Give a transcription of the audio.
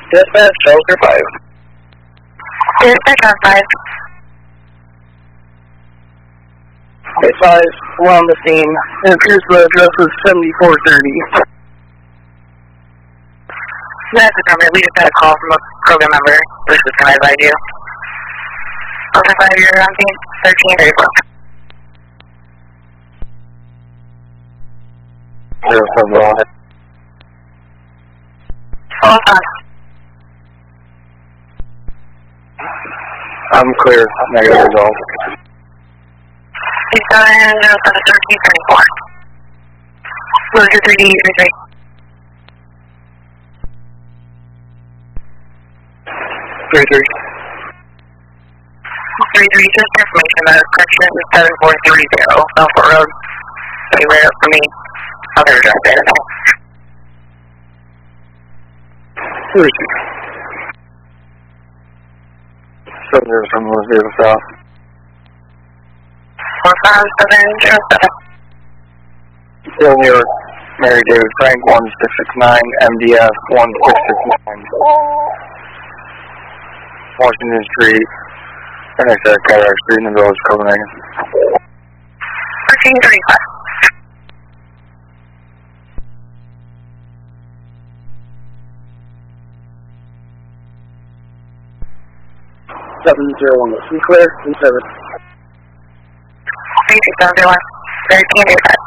Dispatch, Shelter 5. Dispatch on 5. Okay, 5, we're on the scene. It appears the address is 7430. That's affirmative. We just got a call from a program member. This is can I advise you? Okay, 5, you're on scene 1334. Hold on. I'm clear. Negative result. 1334. What was your 3D33? 33. 33, just information that correction is 7430, Belfort Road. Stay right up for me. I'll never drive there. 36. 707 South. 15707. Still New York. Mary David Frank 1669, MDF 1669. Washington Street. Right next to Cataract Street in the village of Copenhagen. 1335. 701. Be clear. 37. 3671. 1335.